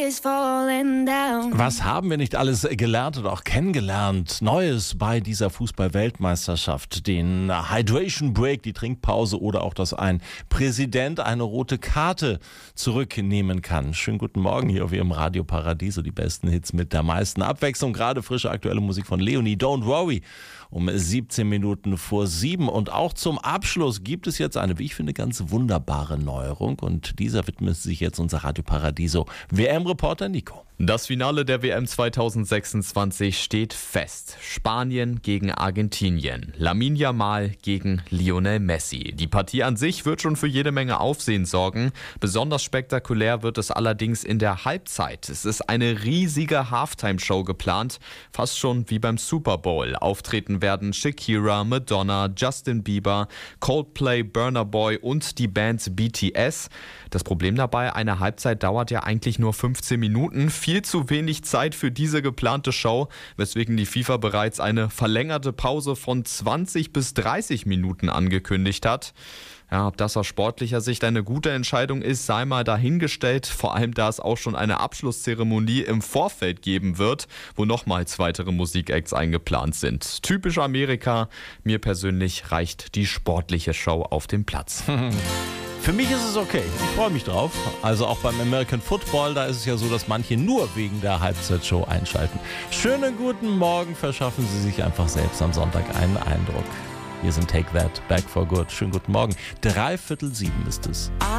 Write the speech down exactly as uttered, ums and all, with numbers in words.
is falling down. Was haben wir nicht alles gelernt oder auch kennengelernt? Neues bei dieser Fußball-Weltmeisterschaft. Den Hydration Break, die Trinkpause oder auch, dass ein Präsident eine rote Karte zurücknehmen kann. Schönen guten Morgen hier auf Ihrem Radio Paradiso. Die besten Hits mit der meisten Abwechslung. Gerade frische aktuelle Musik von Leonie. Don't Worry. Um siebzehn Minuten vor sieben. Und auch zum Abschluss gibt es jetzt eine, wie ich finde, ganz wunderbare Neuerung. Und dieser widmet sich jetzt unser Radio Paradiso W M-Reporter Nico. Das Finale der W M zweitausendsechsundzwanzig steht fest. Spanien gegen Argentinien. Lamine Yamal gegen Lionel Messi. Die Partie an sich wird schon für jede Menge Aufsehen sorgen. Besonders spektakulär wird es allerdings in der Halbzeit. Es ist eine riesige Halftime-Show geplant. Fast schon wie beim Super Bowl. Auftreten werden Shakira, Madonna, Justin Bieber, Coldplay, Burna Boy und die Band B T S. Das Problem dabei, eine Halbzeit dauert ja eigentlich nur fünfzehn Minuten. Viel zu wenig Zeit für diese geplante Show, weswegen die FIFA bereits eine verlängerte Pause von zwanzig bis dreißig Minuten angekündigt hat. Ja, ob das aus sportlicher Sicht eine gute Entscheidung ist, sei mal dahingestellt. Vor allem, da es auch schon eine Abschlusszeremonie im Vorfeld geben wird, wo nochmals weitere Musikacts eingeplant sind. Typisch Amerika. Mir persönlich reicht die sportliche Show auf dem Platz. Für mich ist es okay. Ich freue mich drauf. Also auch beim American Football, da ist es ja so, dass manche nur wegen der Halbzeitshow einschalten. Schönen guten Morgen, verschaffen Sie sich einfach selbst am Sonntag einen Eindruck. Wir sind Take That, Back for Good. Schönen guten Morgen. Dreiviertel sieben ist es.